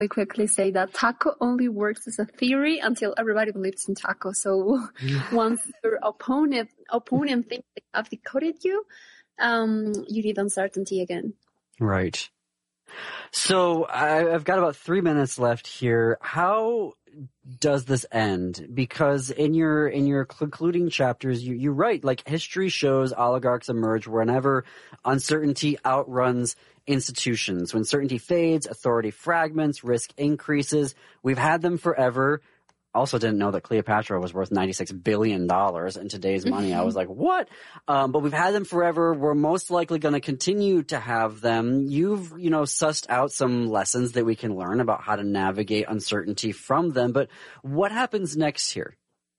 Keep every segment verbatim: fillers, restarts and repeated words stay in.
really quickly say that taco only works as a theory until everybody believes in taco. So once your opponent opponent thinks they have decoded you, um, you need uncertainty again. Right. So I, I've got about three minutes left here. How does this end? Because in your in your concluding chapters, you, you write, like, history shows oligarchs emerge whenever uncertainty outruns institutions. When certainty fades, authority fragments, risk increases. We've had them forever. Also didn't know that Cleopatra was worth ninety-six billion dollars in today's money. I was like, what? Um, but we've had them forever. We're most likely going to continue to have them. You've, you know, sussed out some lessons that we can learn about how to navigate uncertainty from them. But what happens next here?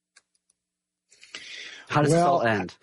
How does well, this all end?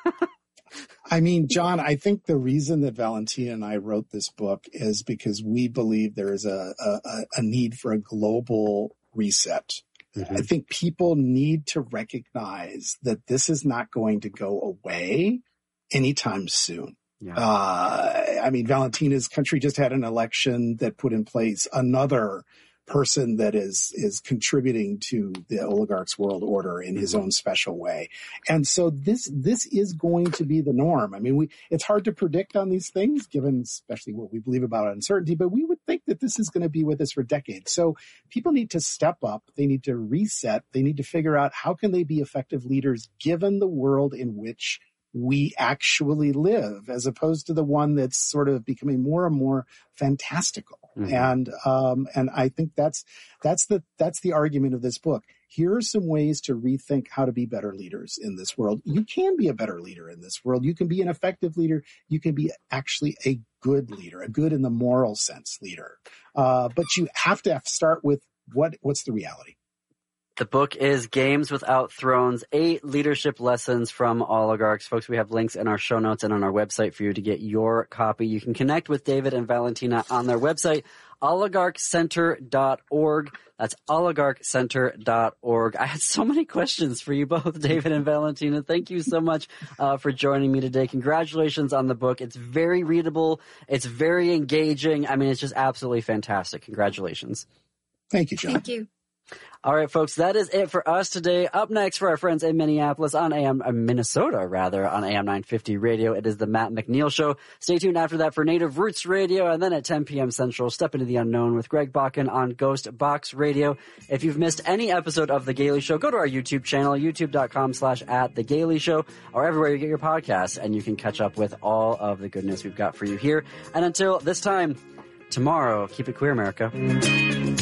I mean, John, I think the reason that Valentina and I wrote this book is because we believe there is a, a, a need for a global reset. Mm-hmm. I think people need to recognize that this is not going to go away anytime soon. Yeah. Uh, I mean, Valentina's country just had an election that put in place another person that is is contributing to the oligarch's world order in his own special way. And so this this is going to be the norm. I mean, we it's hard to predict on these things, given especially what we believe about uncertainty, but we would think that this is going to be with us for decades. So people need to step up. They need to reset. They need to figure out how can they be effective leaders given the world in which we actually live, as opposed to the one that's sort of becoming more and more fantastical. Mm-hmm. And, um, and I think that's, that's the, that's the argument of this book. Here are some ways to rethink how to be better leaders in this world. You can be a better leader in this world. You can be an effective leader. You can be actually a good leader, a good in the moral sense leader. Uh, but you have to start with what, what's the reality? The book is Games Without Thrones, Eight Leadership Lessons from Oligarchs. Folks, we have links in our show notes and on our website for you to get your copy. You can connect with David and Valentina on their website, oligarch center dot org. That's oligarch center dot org. I had so many questions for you both, David and Valentina. Thank you so much uh, for joining me today. Congratulations on the book. It's very readable. It's very engaging. I mean, it's just absolutely fantastic. Congratulations. Thank you, John. Thank you. All right, folks, that is it for us today. Up next for our friends in Minneapolis on A M, uh, Minnesota, rather, on A M nine fifty Radio, it is the Matt McNeil Show. Stay tuned after that for Native Roots Radio, and then at ten p.m. Central, Step Into the Unknown with Greg Bakken on Ghost Box Radio. If you've missed any episode of The Gailey Show, go to our YouTube channel, youtube.com slash at The Gailey Show, or everywhere you get your podcasts, and you can catch up with all of the goodness we've got for you here. And until this time, tomorrow, keep it queer, America.